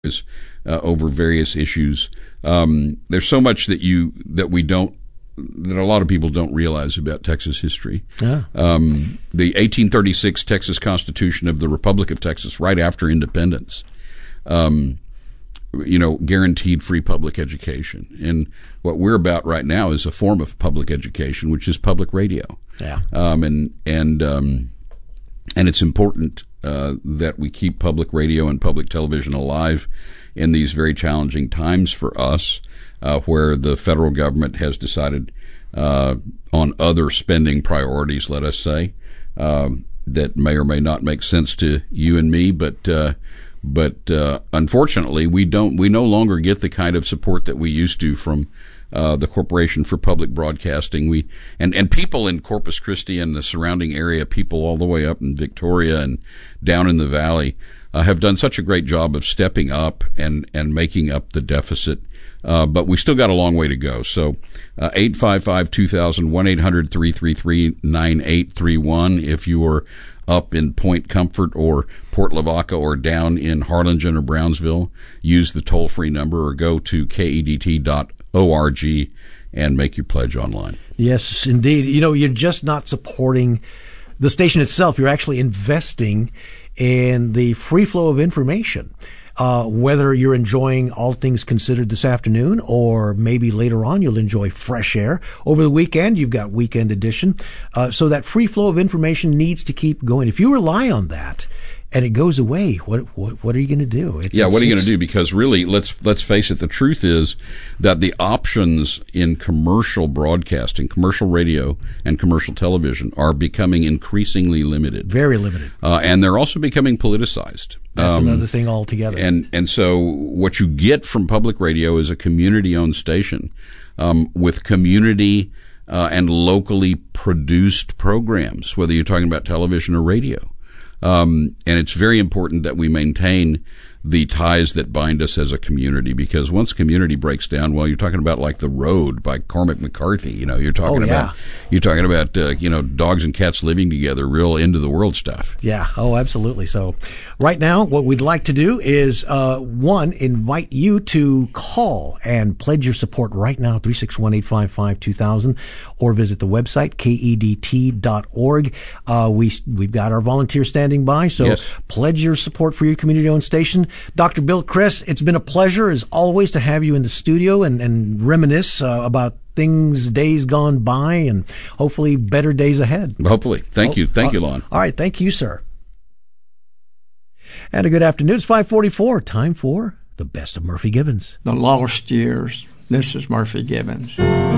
over various issues. There's so much that a lot of people don't realize about Texas history. Yeah. The 1836 Texas Constitution of the Republic of Texas, right after independence, guaranteed free public education. And what we're about right now is a form of public education, which is public radio. Yeah. And it's important that we keep public radio and public television alive in these very challenging times for us, where the federal government has decided on other spending priorities, let us say, that may or may not make sense to you and me, but unfortunately, we no longer get the kind of support that we used to from the Corporation for Public Broadcasting. And people in Corpus Christi and the surrounding area, people all the way up in Victoria and down in the valley, have done such a great job of stepping up and making up the deficit. But we still got a long way to go. So 855-2000, 1-800-333-9831 if you are up in Point Comfort or Port Lavaca or down in Harlingen or Brownsville. Use the toll-free number or go to KEDT.org and make your pledge online. Yes, indeed. You're just not supporting the station itself. You're actually investing in the free flow of information. Whether you're enjoying All Things Considered this afternoon or maybe later on you'll enjoy Fresh Air. Over the weekend, you've got Weekend Edition. So that free flow of information needs to keep going. If you rely on that and it goes away, what are you going to do? What are you going to do? Because really, let's face it, the truth is that the options in commercial broadcasting, commercial radio, and commercial television are becoming increasingly limited. Very limited. And they're also becoming politicized. That's another thing altogether. And so what you get from public radio is a community-owned station with community and locally produced programs, whether you're talking about television or radio. And it's very important that we maintain the ties that bind us as a community, because once community breaks down, well, you're talking about like The Road by Cormac McCarthy. You're talking about dogs and cats living together, real end of the world stuff. Yeah. Oh, absolutely. So right now, what we'd like to do is, invite you to call and pledge your support right now, 361-855-2000, or visit the website, KEDT.org. We've got our volunteers standing by, so yes. Pledge your support for your community-owned station. Dr. Bill Criss, it's been a pleasure, as always, to have you in the studio and reminisce about days gone by, and hopefully better days ahead. Hopefully. Thank you. Thank you, Lon. All right. Thank you, sir. And a good afternoon. It's 5:44. Time for the best of Murphy Gibbons. The Lost Years. This is Murphy Gibbons.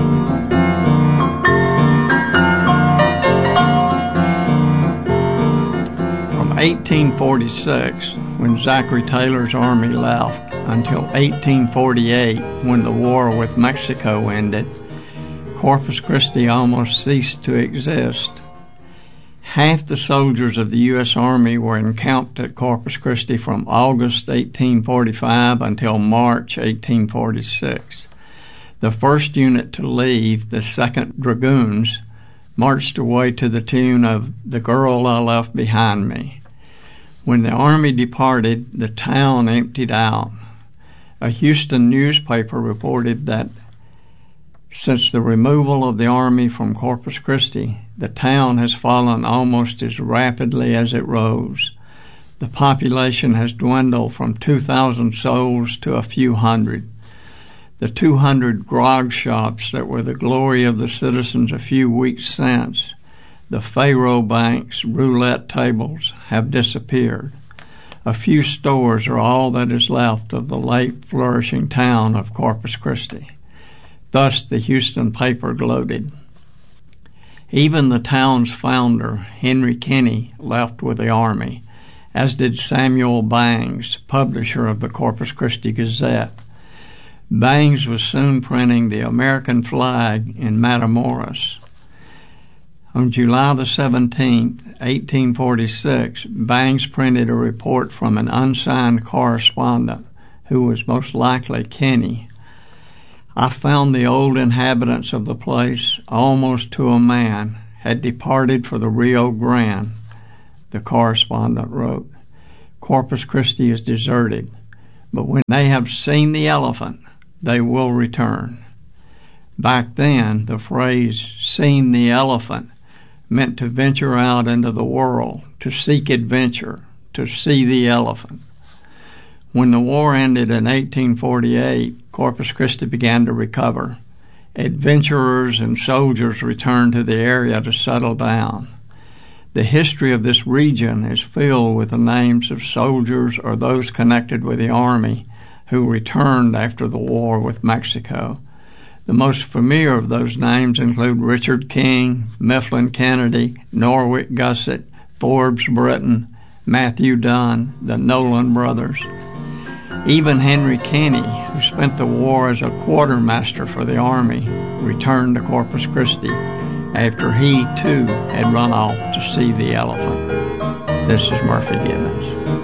From 1846, when Zachary Taylor's army left, until 1848, when the war with Mexico ended, Corpus Christi almost ceased to exist. Half the soldiers of the U.S. Army were encamped at Corpus Christi from August 1845 until March 1846. The first unit to leave, the 2nd Dragoons, marched away to the tune of "The Girl I Left Behind Me." When the Army departed, the town emptied out. A Houston newspaper reported that since the removal of the Army from Corpus Christi, the town has fallen almost as rapidly as it rose. The population has dwindled from 2,000 souls to a few hundred. The 200 grog shops that were the glory of the citizens a few weeks since, the faro banks, roulette tables, have disappeared. A few stores are all that is left of the late flourishing town of Corpus Christi. Thus the Houston paper gloated. Even the town's founder, Henry Kinney, left with the Army, as did Samuel Bangs, publisher of the Corpus Christi Gazette. Bangs was soon printing the American flag in Matamoros. On July the 17th, 1846, Bangs printed a report from an unsigned correspondent, who was most likely Kinney. "I found the old inhabitants of the place, almost to a man, had departed for the Rio Grande," the correspondent wrote. "Corpus Christi is deserted. but when they have seen the elephant, they will return. Back then, the phrase "seen the elephant" meant to venture out into the world, to seek adventure, to see the elephant. When the war ended in 1848, Corpus Christi began to recover. Adventurers and soldiers returned to the area to settle down. The history of this region is filled with the names of soldiers or those connected with the Army who returned after the war with Mexico. The most familiar of those names include Richard King, Mifflin Kennedy, Norwick Gussett, Forbes Britton, Matthew Dunn, the Nolan brothers. Even Henry Kenny, who spent the war as a quartermaster for the Army, returned to Corpus Christi after he, too, had run off to see the elephant. This is Murphy Gibbons.